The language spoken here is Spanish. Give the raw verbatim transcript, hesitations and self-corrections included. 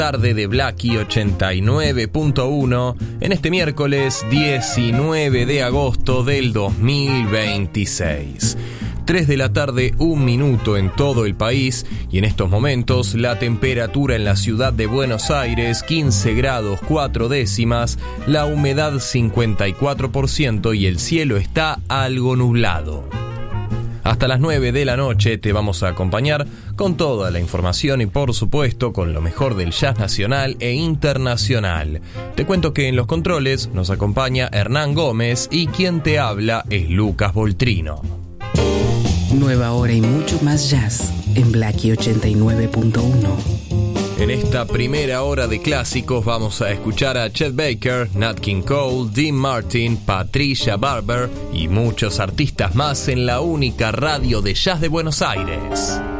tarde de Blackie ochenta y nueve punto uno en este miércoles diecinueve de agosto del dos mil veintiséis. tres de la tarde, un minuto en todo el país, y en estos momentos la temperatura en la ciudad de Buenos Aires quince grados cuatro décimas, la humedad cincuenta y cuatro por ciento y el cielo está algo nublado. Hasta las nueve de la noche te vamos a acompañar con toda la información y por supuesto con lo mejor del jazz nacional e internacional. Te cuento que en los controles nos acompaña Hernán Gómez y quien te habla es Lucas Voltrino. Nueva hora y mucho más jazz en Blackie ochenta y nueve punto uno. En esta primera hora de clásicos vamos a escuchar a Chet Baker, Nat King Cole, Dean Martin, Patricia Barber y muchos artistas más en la única radio de jazz de Buenos Aires.